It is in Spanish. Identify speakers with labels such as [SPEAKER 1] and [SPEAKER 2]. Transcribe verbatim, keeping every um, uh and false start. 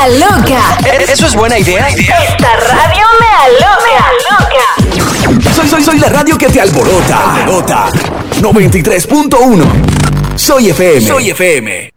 [SPEAKER 1] aloca.
[SPEAKER 2] ¿Eso es buena idea?
[SPEAKER 1] Esta radio me aloca. Me aloca.
[SPEAKER 3] Soy, soy, soy la radio que te alborota. Alborota. noventa y tres punto uno. Soy F M. Soy F M.